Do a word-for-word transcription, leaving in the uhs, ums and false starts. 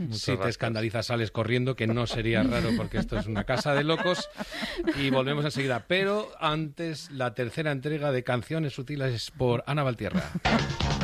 Muchos si te rascas. escandalizas sales corriendo, que no sería raro porque esto es una casa de locos. Y volvemos enseguida. Pero antes, la tercera entrega de Canciones Sutiles por Ana Valtierra.